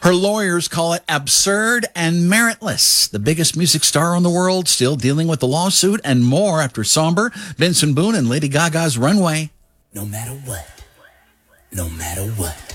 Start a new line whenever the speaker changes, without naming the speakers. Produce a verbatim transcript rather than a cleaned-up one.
Her lawyers call it absurd and meritless. The biggest music star in the world still dealing with the lawsuit and more after Somber, Vincent Boone, and Lady Gaga's Runway.
No matter what, no matter what.